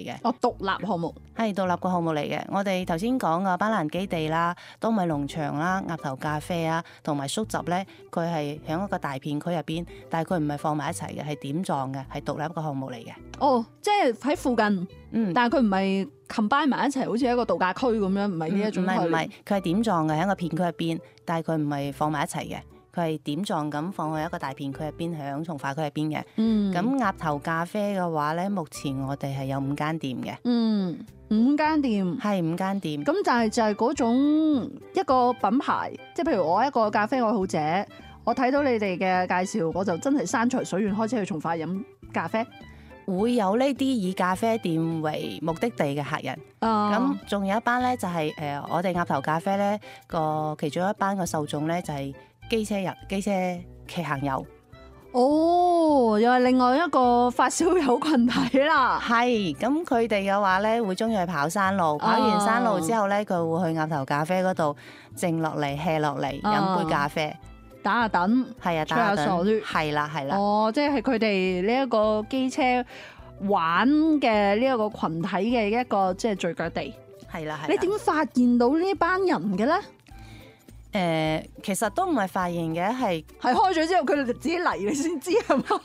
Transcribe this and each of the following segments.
嘅。 哦，獨立項目係獨立個項目嚟嘅。我哋頭先講嘅班蘭基地啦、多米農場啦、鴨頭咖啡啊，同埋粟集咧，佢係喺一個大片區入邊，但係佢唔係放埋一齊嘅，係點狀嘅，係獨立一個項目嚟嘅。 哦，即係喺附近，但係佢唔係 combine 埋一齊，好似一個度假區咁樣，唔係呢一種概念。 唔係，佢係點狀嘅，喺一個片區入邊，但係佢唔係放埋一齊嘅。佢係點狀咁放喺一個大片區入邊，喺從化區入邊嘅。咁鴨頭咖啡嘅話咧，目前我哋係有5間店嘅。 5間店係5間店。 咁就係嗰種一個品牌，即係譬如我一個咖啡愛好者，我睇到你哋嘅介紹，我就真係山長水遠開車去從化飲咖啡。 會有呢啲以咖啡店為目的地嘅客人。咁仲有一班咧，就係我哋鴨頭咖啡咧個其中一班嘅受眾咧，就係機車騎行友。 哦，又係另外一個發燒友群體啦。 係，咁佢哋嘅話咧，會中意去跑山路，跑完山路之後咧，佢會去鴨頭咖啡嗰度靜落嚟 hea 落嚟，飲杯咖啡， 打下躉， 係啊， 吹下傻豬， 係啦係啦。 哦，即係佢哋呢一個機車玩嘅呢一個群體嘅一個即係聚腳地。 係啦係。 你點發現到呢班人嘅咧？ 其實都唔係發現嘅，係開咗之後佢哋自己嚟你先知係嘛？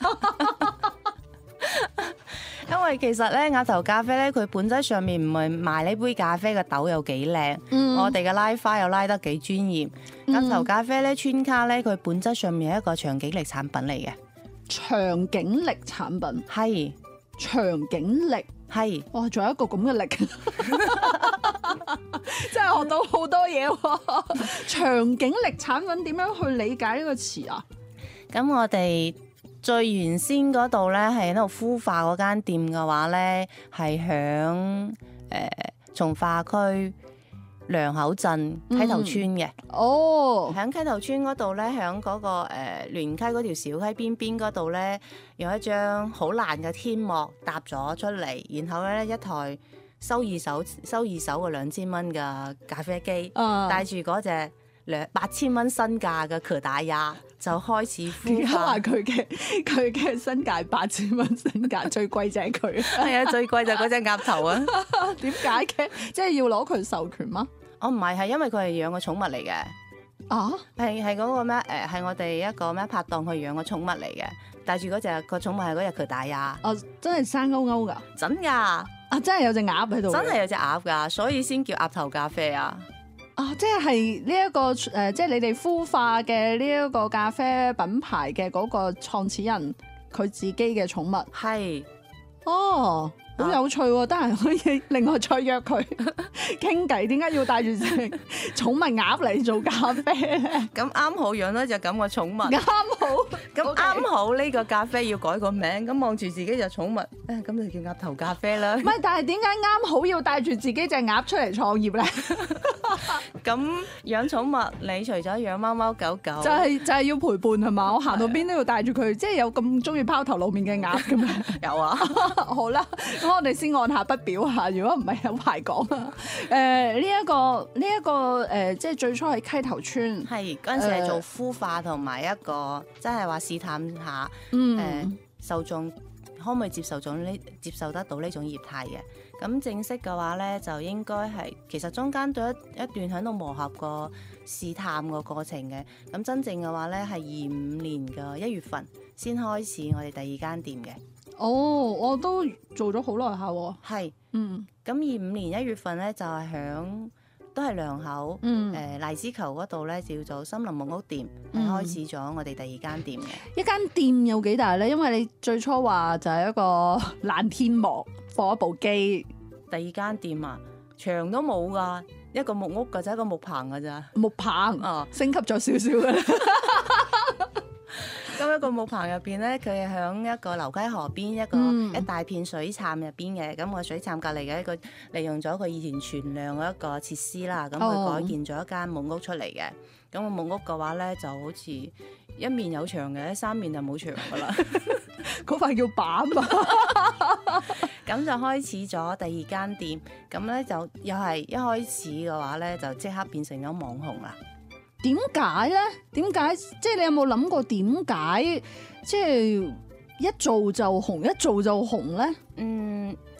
因為其實咧鴨頭咖啡咧，佢本質上面唔係賣呢杯咖啡嘅豆有幾靚，我哋嘅拉花又拉得幾專業。鴨頭咖啡咧村卡咧，佢本質上面係一個長頸力產品嚟嘅。 長頸力產品係長頸力係， 哇！仲有一個咁嘅力，真係學到好多嘢喎！長頸力產品點樣去理解呢個詞啊？ 咁我哋最原先嗰度咧，係喺度孵化嗰間店嘅話咧，係響從化區良口鎮溪頭村嘅。 哦， 喺溪頭村嗰度咧，喺嗰個聯溪嗰條小溪邊嗰度咧，用一張好爛嘅天幕搭咗出嚟，然後咧一台收二手嘅2000蚊嘅咖啡機，帶住嗰隻8000蚊身價嘅柯達亞，就開始孵化。 話佢嘅身價8000蚊身價，最貴就係佢。 係啊，最貴就係嗰隻鴨頭啊！ 點解嘅？即係要攞佢授權嗎？ 我唔係，係因為佢係養個寵物嚟嘅。 啊？係嗰個咩？係我哋一個咩拍檔，佢養個寵物嚟嘅，帶住嗰隻個寵物係嗰隻柯達亞。 哦，真係生勾勾㗎？ 真㗎！ 啊，真係有隻鴨喺度。 真係有隻鴨㗎，所以先叫鴨頭咖啡啊！ 啊，即係呢一個即係你哋孵化嘅呢一個咖啡品牌嘅嗰個創始人，佢自己嘅寵物。 係。 哦。好有趣喎！得閒可以另外再約佢傾偈。點解要帶住隻寵物鴨嚟做咖啡咧？ 咁啱好養咗隻咁嘅寵物， 啱好咁啱好呢個咖啡要改個名，咁望住自己隻寵物，咁就叫鴨頭咖啡啦。 唔係，但係點解啱好要帶住自己隻鴨出嚟創業咧？ 咁養寵物，你除咗養貓貓狗狗， 就係要陪伴係嘛？我行到邊都要帶住佢，即係有咁中意拋頭露面嘅鴨嘅咩？ 有啊。 好啦。咁我哋先按下不表下，如果唔係有排講啊。呢一個即係最初喺溪頭村， 係嗰陣時係做孵化同埋一個，即係話試探下受眾可唔可以接受得到呢種業態嘅。咁正式嘅話咧，就應該係其實中間都一段喺度磨合過試探個過程嘅。咁真正嘅話咧，係25年嘅1月份先開始我哋第2間店嘅。 哦，我都做咗好耐下喎。 係，咁25年1月份咧就係都係良口，荔枝球嗰度咧叫做森林木屋店，開始咗我哋第2間店嘅。 一間店有幾大咧？因為你最初話就係一個爛天幕放一部機。 第2間店啊，牆都冇噶，一個木屋噶啫，一個木棚噶咋。 木棚，升級咗少少嘅啦。 咁一個木棚入邊咧，佢係響一個流溪河邊一大片水杉入邊嘅。咁個水杉隔離嘅一個利用咗佢以前存量嘅一個設施啦，咁佢改建咗一間木屋出嚟嘅。咁個木屋嘅話咧，就好似一面有牆嘅，3面就冇牆噶啦。 嗰塊叫板啊！ 咁就開始咗第2間店。咁咧就又係一開始嘅話咧，就即刻變成咗網紅啦。 點解咧？點解？即係你有冇諗過點解？即係一做就紅，一做就紅咧？